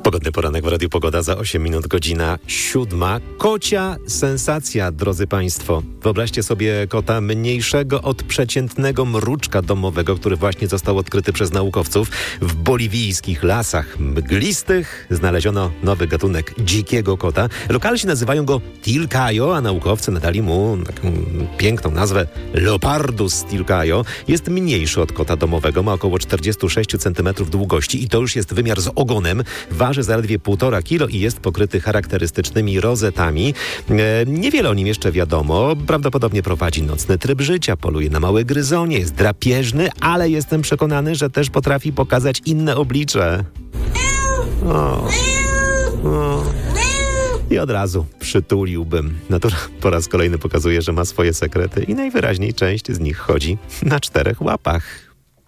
Pogodny poranek w Radiu Pogoda za 8 minut, godzina 7. Kocia sensacja, drodzy Państwo. Wyobraźcie sobie kota mniejszego od przeciętnego mruczka domowego, który właśnie został odkryty przez naukowców. W boliwijskich lasach mglistych znaleziono nowy gatunek dzikiego kota. Lokalsi nazywają go tilkajo, a naukowcy nadali mu taką piękną nazwę Leopardus tilkajo. Jest mniejszy od kota domowego, ma około 46 cm długości i to już jest wymiar z ogonem. Waży zaledwie 1,5 kg i jest pokryty charakterystycznymi rozetami. Niewiele o nim jeszcze wiadomo. Prawdopodobnie prowadzi nocny tryb życia, poluje na małe gryzonie, jest drapieżny, ale jestem przekonany, że też potrafi pokazać inne oblicze. I od razu przytuliłbym. Natura po raz kolejny pokazuje, że ma swoje sekrety i najwyraźniej część z nich chodzi na 4 łapach.